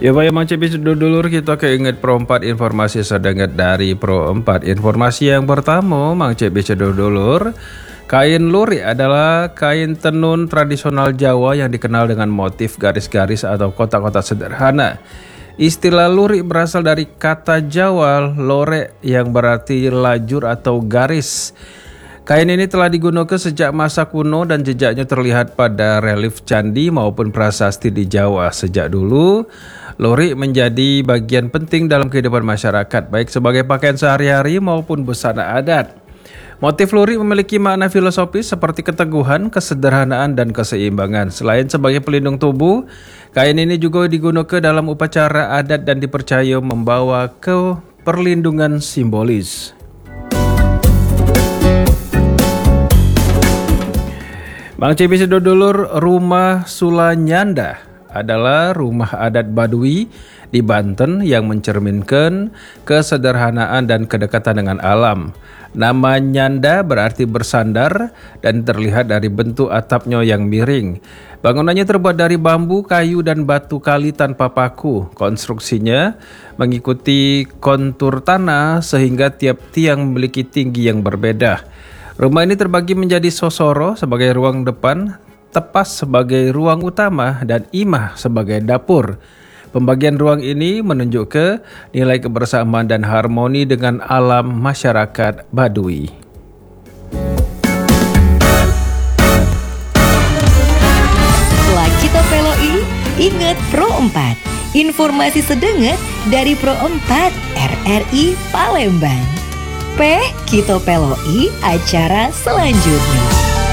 Ya Pak Mang Cipis dulur kita keinget Pro 4 informasi sedenget dari Pro 4. Informasi yang pertama Mang Cipis dulur, kain lurik adalah kain tenun tradisional Jawa yang dikenal dengan motif garis-garis atau kotak-kotak sederhana. Istilah lurik berasal dari kata Jawa lore yang berarti lajur atau garis. Kain ini telah digunakan sejak masa kuno dan jejaknya terlihat pada relief candi maupun prasasti di Jawa. Sejak dulu, lurik menjadi bagian penting dalam kehidupan masyarakat, baik sebagai pakaian sehari-hari maupun busana adat. Motif lurik memiliki makna filosofis seperti keteguhan, kesederhanaan, dan keseimbangan. Selain sebagai pelindung tubuh, kain ini juga digunakan dalam upacara adat dan dipercaya membawa perlindungan simbolis. Mang Cipis dulur, rumah Sulanyanda adalah rumah adat Baduy di Banten yang mencerminkan kesederhanaan dan kedekatan dengan alam. Nama Nyanda berarti bersandar dan terlihat dari bentuk atapnya yang miring. Bangunannya terbuat dari bambu, kayu, dan batu kali tanpa paku. Konstruksinya mengikuti kontur tanah sehingga tiap tiang memiliki tinggi yang berbeda. Rumah ini terbagi menjadi sosoro sebagai ruang depan, tepas sebagai ruang utama, dan imah sebagai dapur. Pembagian ruang ini menunjukkan nilai kebersamaan dan harmoni dengan alam masyarakat Baduy. Setelah kita peloi, ingat Pro 4. Informasi sedenget dari Pro 4 RRI Palembang. Kita peloi acara selanjutnya.